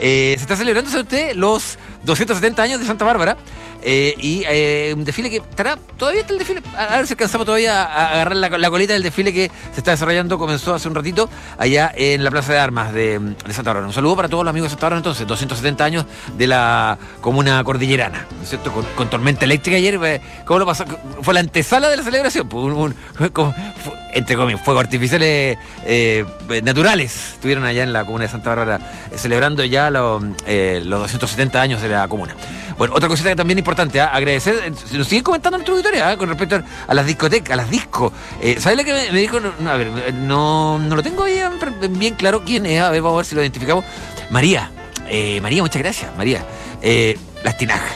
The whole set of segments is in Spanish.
Se está celebrando, ¿sabe usted?, los 270 años de Santa Bárbara. Un desfile que estará, todavía está el desfile, a ver si alcanzamos todavía a agarrar la colita del desfile que se está desarrollando, comenzó hace un ratito allá en la Plaza de Armas de Santa Bárbara. Un saludo para todos los amigos de Santa Bárbara, entonces, 270 años de la comuna cordillerana, ¿no es cierto? Con tormenta eléctrica ayer, ¿cómo lo pasó? Fue la antesala de la celebración, entre comillas, fuegos artificiales naturales estuvieron allá en la comuna de Santa Bárbara celebrando ya los 270 años de la comuna. Bueno, otra cosita que también importante, agradecer, nos siguen comentando en nuestra auditoría con respecto a las discotecas, a las discos. ¿Sabes lo que me dijo? No lo tengo bien claro quién es, a ver, vamos a ver si lo identificamos. María, muchas gracias, María. Las tinajas.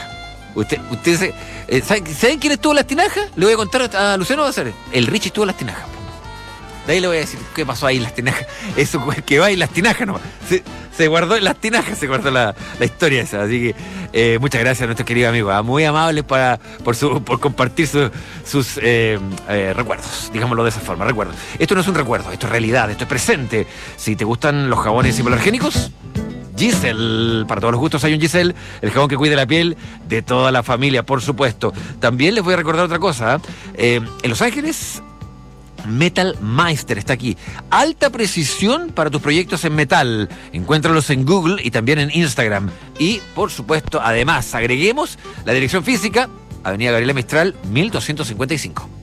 ¿Saben quién estuvo en las tinajas? Le voy a contar a Luciano Basares. El Richie estuvo en las tinajas. De ahí le voy a decir qué pasó ahí en las tinajas. Eso que va en las tinajas nomás. Se guardó en las tinajas, se guardó la historia esa. Así que muchas gracias a nuestros queridos amigos. Muy amables por compartir sus recuerdos. Digámoslo de esa forma, recuerdos. Esto no es un recuerdo, esto es realidad, esto es presente. Si te gustan los jabones hipoalergénicos, Giselle, para todos los gustos hay un Giselle, el jabón que cuida la piel de toda la familia, por supuesto. También les voy a recordar otra cosa. En Los Ángeles, Metal Meister está aquí. Alta precisión para tus proyectos en metal. Encuéntralos en Google y también en Instagram. Y, por supuesto, además, agreguemos la dirección física, Avenida Gabriela Mistral, 1255.